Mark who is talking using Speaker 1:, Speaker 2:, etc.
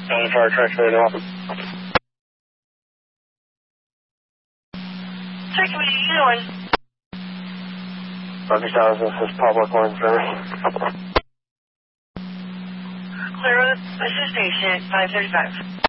Speaker 1: Fire truck ready to open.
Speaker 2: Check, what are you doing?
Speaker 1: Roger, this is public line service.
Speaker 2: Clear, this is patient 535.